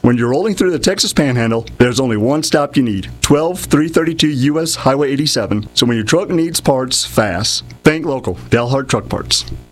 When you're rolling through the Texas Panhandle, there's only one stop you need, 12332 U.S. Highway 87. So when your truck needs parts fast, think local, Dalhart Truck Parts.